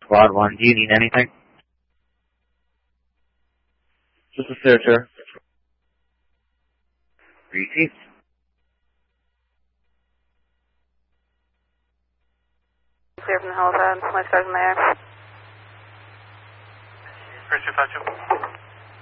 Squad 1, do you need anything? This is Sarah Chair. Received. Clear from the helipad. My stars in the air. First 252.